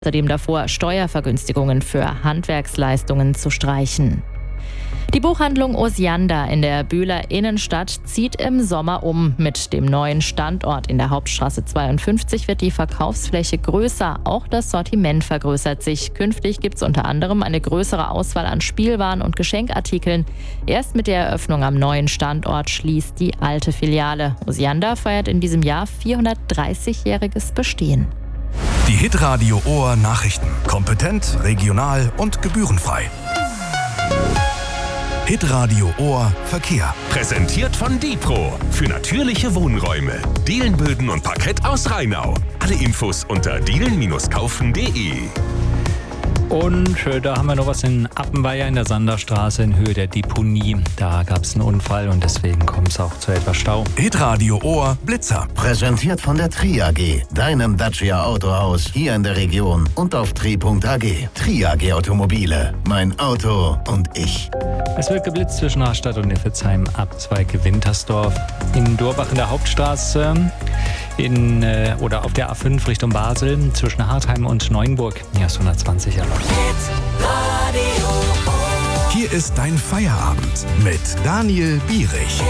Außerdem davor, Steuervergünstigungen für Handwerksleistungen zu streichen. Die Buchhandlung Osiander in der Bühler Innenstadt zieht im Sommer um. Mit dem neuen Standort in der Hauptstraße 52 wird die Verkaufsfläche größer. Auch das Sortiment vergrößert sich. Künftig gibt es unter anderem eine größere Auswahl an Spielwaren und Geschenkartikeln. Erst mit der Eröffnung am neuen Standort schließt die alte Filiale. Osiander feiert in diesem Jahr 430-jähriges Bestehen. Die Hitradio Ohr Nachrichten. Kompetent, regional und gebührenfrei. Hitradio Ohr Verkehr. Präsentiert von Dipro für natürliche Wohnräume. Dielenböden und Parkett aus Rheinau. Alle Infos unter dielen-kaufen.de. Und da haben wir noch was in Appenweier in der Sanderstraße in Höhe der Deponie. Da gab es einen Unfall und deswegen kommt es auch zu etwas Stau. Hitradio Ohr Blitzer. Präsentiert von der Tri AG, deinem Dacia Autohaus hier in der Region und auf tri.ag. Tri AG Automobile, mein Auto und ich. Es wird geblitzt zwischen Rastatt und Iffezheim, Abzweig Wintersdorf. In Dorbach in der Hauptstraße, oder auf der A5 Richtung Basel, zwischen Hartheim und Neuenburg. Hier ist 120 erlaubt. Hier ist dein Feierabend mit Daniel Bierich.